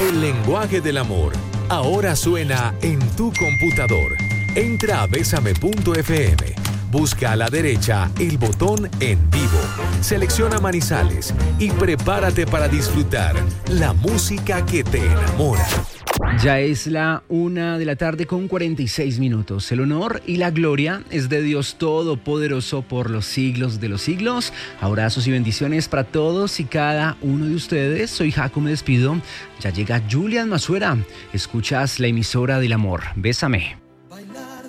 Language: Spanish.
El lenguaje del amor ahora suena en tu computador. Entra a besame.fm. Busca a la derecha el botón En Vivo. Selecciona Manizales y prepárate para disfrutar la música que te enamora. Ya es la 1:46 p.m. El honor y la gloria es de Dios Todopoderoso por los siglos de los siglos. Abrazos y bendiciones para todos y cada uno de ustedes. Soy Jaco, me despido. Ya llega Julián Masuera. Escuchas la emisora del amor. Bésame.